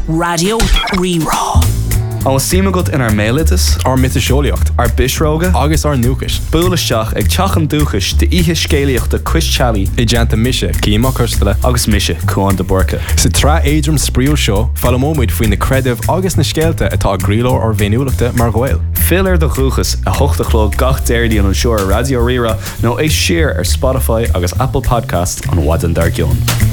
Radio Rerá. An síime go in ar mélitas, ar mitiseolaíocht, ar bisróga, agus ar nuachas. Búlaisteach ag teachan dúchas de ihe scéalaíocht de Chris Chalí I deanta mise, címa custala, agus mise chuan de Borca. Sa tra éidrim spríúil seo, fallamóid faoin na creidimh agus na scéalta atá gríló ar bhéiniúlachta mar ghail. Fill de chuchas a hochtachló gach déirdíon an seoir Radio Rira nó é siar ar Spotify agus Apple Podcast an Wadan Dargion.